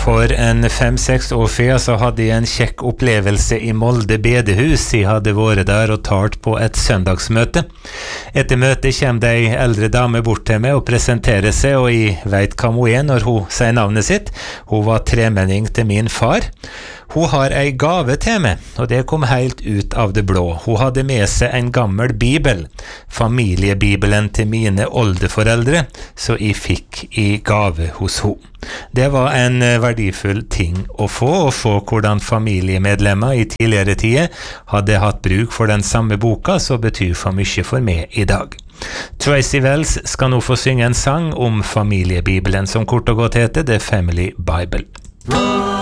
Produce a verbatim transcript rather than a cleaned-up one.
For en fem-seks år siden så hadde jeg en kjekk opplevelse i Molde bedehus. Jeg hadde vært der og talt på et søndagsmøte. Etter møtet kommer det en eldre dame bort til meg og presenterer seg, og jeg vet hvem hun er når hun sier navnet sitt. Hun var tremenning til min far. Hun har ei gave til meg, og det kom helt ut av det blå. Hun hadde med seg en gammel bibel, familiebibelen til mine oldeforeldre, så jeg fikk i gave hos henne. Det var en verdifull ting å få, å få hvordan familiemedlemmer i tidligere tider hadde hatt bruk for den samme boka, så betyr for mye for meg i dag. Tracy Wells skal nå få synge en sang om familiebibelen, som kort og godt heter The Family Bible.